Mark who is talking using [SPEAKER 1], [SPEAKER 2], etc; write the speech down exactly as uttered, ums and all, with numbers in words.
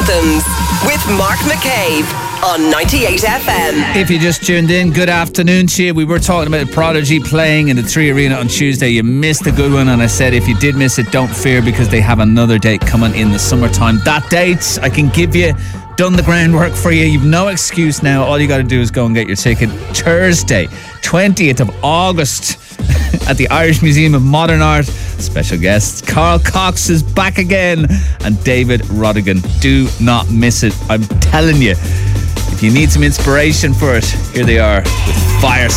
[SPEAKER 1] Anthems with Mark McCabe on ninety-eight F M.
[SPEAKER 2] If you just tuned in, good afternoon to you. We were talking about Prodigy playing in the Three Arena on Tuesday. You missed a good one, and I said if you did miss it, don't fear, because they have another date coming in the summertime. That date, I can give you, done the groundwork for you. You've no excuse now. All you got to do is go and get your ticket. Thursday, twentieth of August at the Irish Museum of Modern Art. Special guests, Carl Cox is back again, and David Rodigan. Do not miss it. I'm telling you, if you need some inspiration for it, here they are with Fire